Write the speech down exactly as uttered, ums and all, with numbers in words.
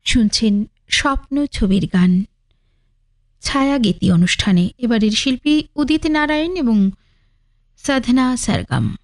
শুনছেন স্বপ্ন ছবির গান ছায়া গীতি অনুষ্ঠানে। এবারের শিল্পী উদিত নারায়ণ এবং সাধনা সরগম।